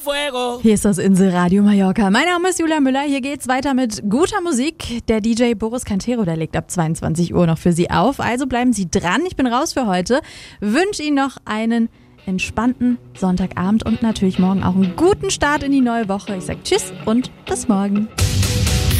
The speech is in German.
Hier ist das Inselradio Mallorca. Mein Name ist Julia Müller. Hier geht's weiter mit guter Musik. Der DJ Boris Cantero, der legt ab 22 Uhr noch für Sie auf. Also bleiben Sie dran. Ich bin raus für heute. Wünsche Ihnen noch einen entspannten Sonntagabend und natürlich morgen auch einen guten Start in die neue Woche. Ich sage Tschüss und bis morgen.